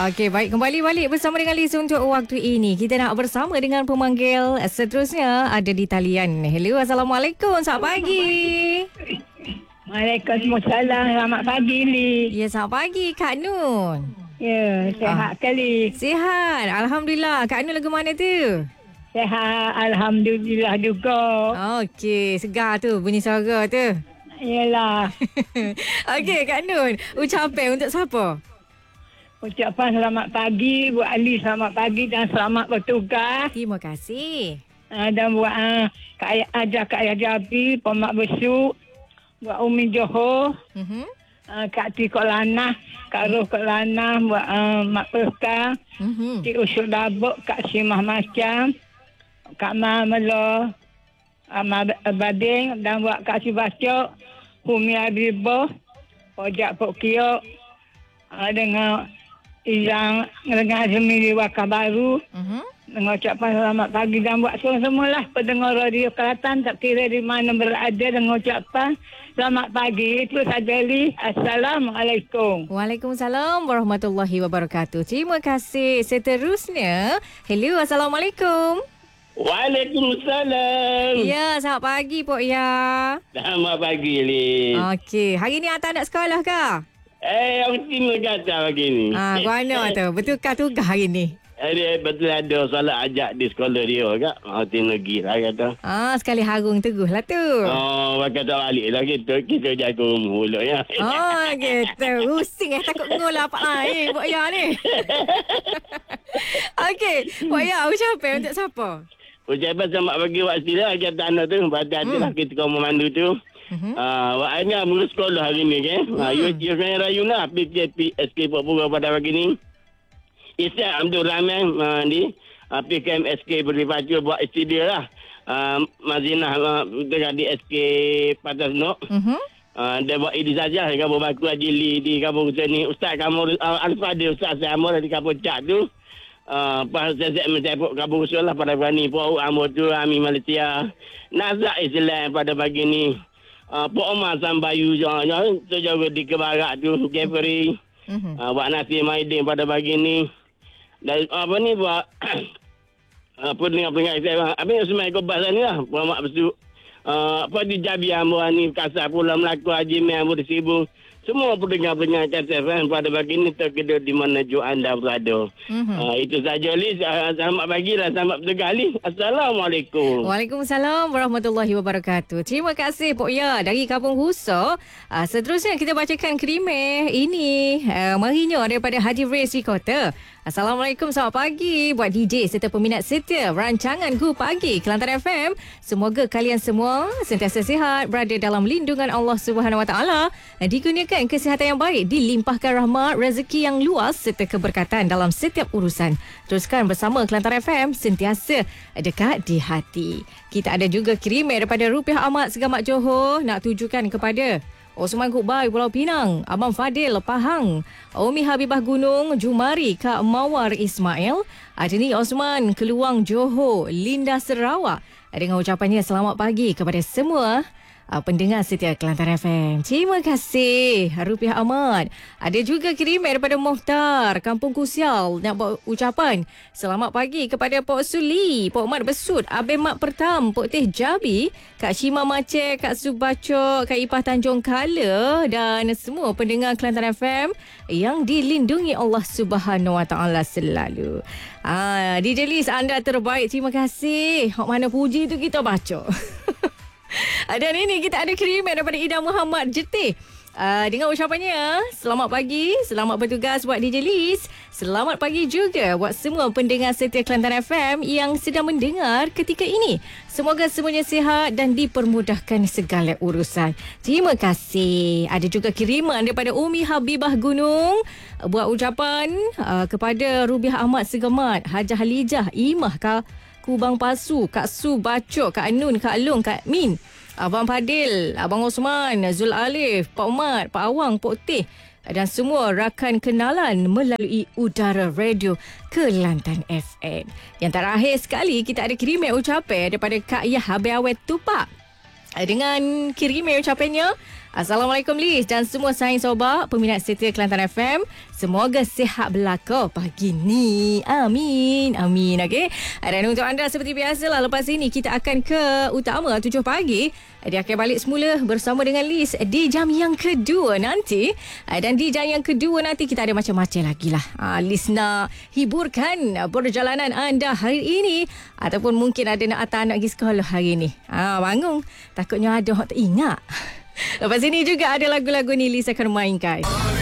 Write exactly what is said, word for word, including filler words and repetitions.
Okey, baik. Kembali balik bersama dengan Liz untuk waktu ini. Kita nak bersama dengan pemanggil seterusnya ada di talian. Hello, Assalamualaikum. Selamat pagi. Waalaikumsalam. Selamat pagi, Li. Ya, selamat pagi, Kak Nun. Ya, sihat ah. kali. Sihat. Alhamdulillah. Kak Nun lagu mana tu? Sihat. Alhamdulillah juga. Okey, segar tu bunyi suara tu. Yelah. Okey, Kak Nun. Ucapan untuk siapa? Ucapan selamat pagi buat Ali, selamat pagi dan selamat bertugas. Terima kasih. Uh, dan buat uh, Kak Ajar, Kak Yajabi, Pemak Besuk, buat Umi Johor, uh-huh. uh, Kak Tiko Lanah, Kak Roh Kak Lanah, buat uh, Mak Perka, uh-huh. Cik Usul Dabuk, Kak Simah Macam, Kak Mamelo, Ahmad Bading, dan buat Kak Sibacok, Humi Abiboh, Ojak Pok Kiok, uh, dengan Izang dengan Azmi Wakah Baru, uh-huh. dengan ucapan selamat pagi dan buat semua-semualah pendengar radio Kelantan tak kira di mana berada dengan ucapan selamat pagi. Itu saja, Li. Assalamualaikum. Waalaikumsalam warahmatullahi wabarakatuh. Terima kasih. Seterusnya, hello, Assalamualaikum. Waalaikumsalam. Ya, selamat pagi, Pok Ya. Selamat pagi, Li. Okey, hari ni Atta nak sekolah ke? Eh, yang terima kata pagi ni. Ah, mana tu? Betulkah tugas hari ni? Eh, betul ada solat ajak di sekolah dia kak. Oh, tinggi lah kata. Ah, sekali harung teguh lah tu. Oh, kata balik lah kita. Kita jaga mulut ya. Oh, gitu. Pusing eh, takut ngolah apa lain, Pok Ya ni. Okey, Pok Ya, ucapan untuk siapa? Ucapan selamat pagi waktu lah. Kata anak tu. Pada hati lah kita kau memandu tu. Uh-huh. Uh, Waktunya mula sekolah hari ni kan. Hmm. Uh, you you kena rayu lah P K P S K Papua pada pagi ni. Isyak Abdul Rahman uh, ni uh, P K M S K berdipacu buat isteri dia lah. Uh, Mazinah uh, dengan di S K Patas Nok. Uh-huh. Uh, dia buat ini saja. Kamu baku Ajili di kampung sini. Ustaz kamu uh, Al-Fadil Ustaz saya amor di kampung Cak tu. Uh, pas saya mencapuk kampung usul lah pada pagi ni. Pau amor tu Ami Malaysia. Nazak Islam pada pagi ni. Uh, Pok Omar Sambayu jangan tu jaga di kebarak tu Jeffrey uh-huh. uh, buat nasi maidin pada pagi ni dan apa ni buat apa dengar pengat saya apa yang semai kebas ni lah Puan Mak Besuk uh, apa di Jabi Amor ni kasar pula melaku Haji Mai Amor di Sibu semua pendengar-pendengar K F M pada pagi ni terkedur di mana ju anda berada. Uh-huh. Uh, itu saja, Liz. Uh, selamat pagi dan selamat bertugas, Liz. Assalamualaikum. Waalaikumsalam warahmatullahi wabarakatuh. Terima kasih, Pok Ya dari Kampung Huso. Uh, seterusnya kita bacakan krime ini. Uh, Marinya daripada Haji Rezi Kota. Assalamualaikum, selamat pagi buat D J serta peminat setia rancangan Gu Pagi Kelantan F M. Semoga kalian semua sentiasa sihat, berada dalam lindungan Allah Subhanahu Wa Taala, dikurniakan kesihatan yang baik, dilimpahkan rahmat, rezeki yang luas serta keberkatan dalam setiap urusan. Teruskan bersama Kelantan F M, sentiasa dekat di hati. Kita ada juga kiriman daripada Rupiah Ahmad Segamat Johor, nak tujukan kepada Osman Kubai Pulau Pinang, Abang Fadil Pahang, Umi Habibah Gunung, Jumari Kak Mawar Ismail, Adni Osman Keluang Johor, Linda Sarawak. Dengan ucapannya selamat pagi kepada semua Uh, pendengar setia Kelantan F M. Terima kasih Rupiah Ahmad. Ada juga kiriman daripada Mohtar Kampung Kusial, nak buat ucapan selamat pagi kepada Pok Suli, Pok Mat Besut, Abang Mak Pertam, Pok Teh Jabi, Kak Shima Maceh, Kak Subacok, Kak Ipah Tanjung Kala dan semua pendengar Kelantan F M yang dilindungi Allah Subhanahu Wa Taala selalu. Ah, D J Liz, anda terbaik. Terima kasih. Hak mana puji tu kita baca. Dan ini kita ada kiriman daripada Ida Muhammad Jetih. Uh, dengan ucapannya, selamat pagi, selamat bertugas buat D J Liz. Selamat pagi juga buat semua pendengar setia Kelantan F M yang sedang mendengar ketika ini. Semoga semuanya sihat dan dipermudahkan segala urusan. Terima kasih. Ada juga kiriman daripada Umi Habibah Gunung. Buat ucapan uh, kepada Rubiah Ahmad Segamat, Hajah Halijah, Imah Kak Kubang Pasu, Kak Su Bacok, Kak Nun, Kak Long, Kak Min, Abang Fadil, Abang Osman, Zul Alif, Pak Umar, Pak Awang, Pok Teh dan semua rakan kenalan melalui udara radio Kelantan F M. Yang terakhir sekali kita ada kiriman ucapan daripada Kak Yah Abiawet Tupak. Dengan kiriman ucapannya, Assalamualaikum Liz dan semua saing sobat peminat setia Kelantan F M. Semoga sihat belaka pagi ni. Amin. Amin. Okey. Dan untuk anda seperti biasalah, lepas ini kita akan ke utama tujuh pagi. Dia akan balik semula bersama dengan Liz di jam yang kedua nanti. Dan di jam yang kedua nanti kita ada macam-macam lagi lah. Liz nak hiburkan perjalanan anda hari ini. Ataupun mungkin ada nak hantar anak pergi sekolah hari ni. Ha, bangun. Takutnya ada orang tak ingat. Lepas ini juga ada lagu-lagu ni Liz akan mainkan.